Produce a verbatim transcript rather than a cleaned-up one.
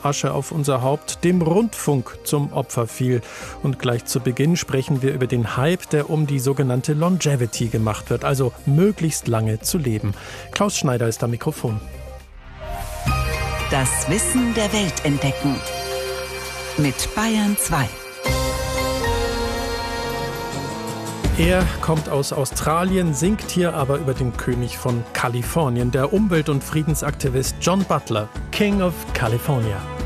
Asche auf unser Haupt dem Rundfunk zum Opfer fiel. Und gleich zu Beginn sprechen wir über den Hype, der um die sogenannte Longevity gemacht wird, also möglichst lange zu leben. Klaus Schneider ist am Mikrofon. Das Wissen der Welt entdecken mit Bayern zwei. Er kommt aus Australien, singt hier aber über den König von Kalifornien, der Umwelt- und Friedensaktivist John Butler, King of California.